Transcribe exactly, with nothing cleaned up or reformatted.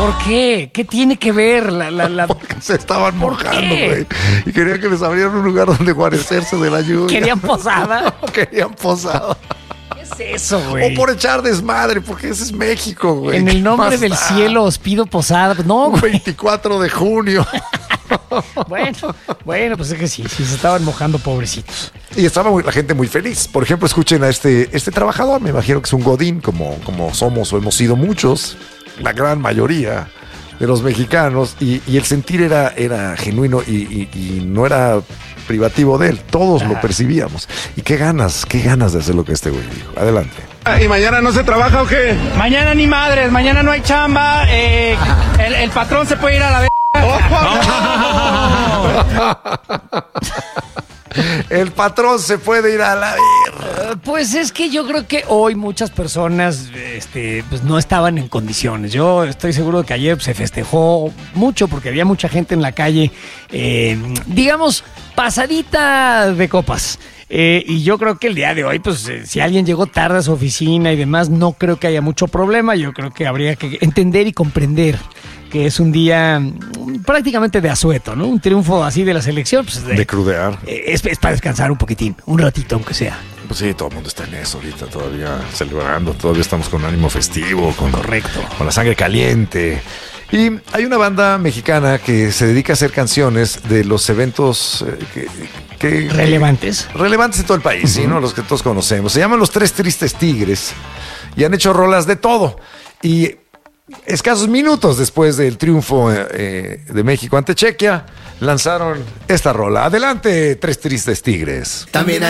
¿Por qué? ¿Qué tiene que ver la... la, la... Porque se estaban ¿Por mojando, qué? güey. Y querían que les abrieran un lugar donde guarecerse de la lluvia. ¿Querían posada? Querían posada. ¿Qué es eso, güey? O por echar desmadre, porque ese es México, güey. En el nombre del da? cielo os pido posada. No, güey. veinticuatro de junio. Bueno, bueno, pues es que sí, sí se estaban mojando, pobrecitos. Y estaba muy- la gente muy feliz. Por ejemplo, escuchen a este, este trabajador, me imagino que es un godín, como, como somos o hemos sido muchos, la gran mayoría de los mexicanos, y, y el sentir era, era genuino y, y- y no era privativo de él, todos lo percibíamos. Y qué ganas, qué ganas de hacer lo que este güey dijo. Adelante. ¿Y mañana no se trabaja o qué? Mañana ni madres, mañana no hay chamba, eh, el, el patrón se puede ir a la verga. El patrón se puede ir a la verga. Pues es que yo creo que hoy muchas personas este, pues no estaban en condiciones. Yo estoy seguro de que ayer se festejó mucho porque había mucha gente en la calle, eh, digamos, pasadita de copas. Eh, y yo creo que el día de hoy, pues eh, si alguien llegó tarde a su oficina y demás, no creo que haya mucho problema. Yo creo que habría que entender y comprender que es un día mm, prácticamente de asueto, ¿no? Un triunfo así de la selección. Pues, de, De crudear. eh, es, es para descansar un poquitín, un ratito aunque sea. Pues sí, todo el mundo está en eso ahorita, todavía celebrando, todavía estamos con ánimo festivo, con, Correcto. con la sangre caliente. Y hay una banda mexicana que se dedica a hacer canciones de los eventos eh, que, que- Relevantes. que- relevantes en todo el país, ¿sí, no? Los que todos conocemos. Se llaman Los Tres Tristes Tigres y han hecho rolas de todo. Y escasos minutos después del triunfo eh, de México ante Chequia, lanzaron esta rola. Adelante, Tres Tristes Tigres. También hay